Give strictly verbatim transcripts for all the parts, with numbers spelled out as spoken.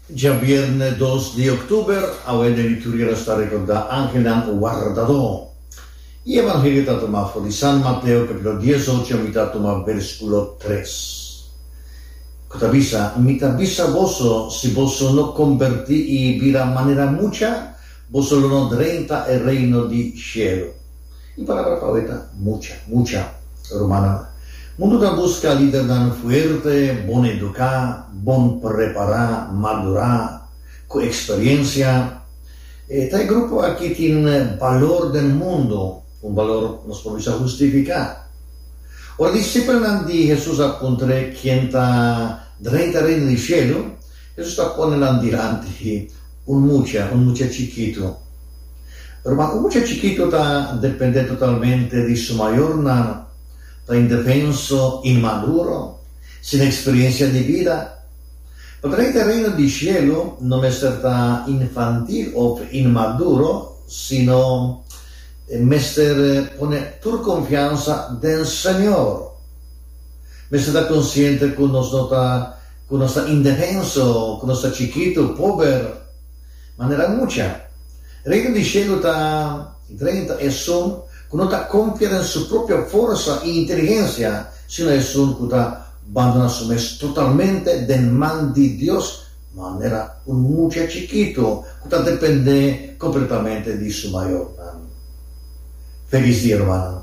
Ya viernes dos de octubre, avem de liturgia sta ricorda anche l'anno guardado. Y Evangelio tatumato di San Matteo, capítulo dieciocho, mitad toma versículo tres. Cotabisa, mitad bisa voso, si voso no convertí y vira manera mucha, voso lo no treinta el reino di cielo. Y palabra poeta, mucha, mucha, romana. Mundo da busca líder dan fuerte, bon educar, bon preparar, madurar, con experiencia. Este grupo aquí tiene valor del mundo, un valor nos puede justificar. Ora discípulos di Gesù appuntre quien ta treinta reino di cielo, Gesù sta ponendo diranti un mucha, un mucha chiquito. Pero ma un mucha chiquito ta depende totalmente di su mayor nana, ta indefenso, inmaduro, sin experiencia di vida. Potrebbe il reino di cielo non essere infantil o inmaduro, sino mester pone tu confianza del Signore. Mester consciente che non sta che non sta indefenso, che non sta chiquito, povero, ma ne era mucha. Il reino di cielo ta trenta e son che non sta confiare in sua propria forza e intelligenza, sino è son che sta abandona su mes totalmente del man di Dios, ma era un mucho chiquito, que depende completamente di su mayor man. Feliz día, hermano.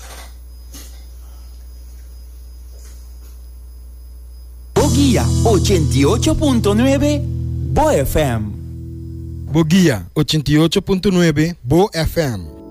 Boguía ochenta y ocho punto nueve Bo F M. Boguía ochenta y ocho punto nueve Bo F M.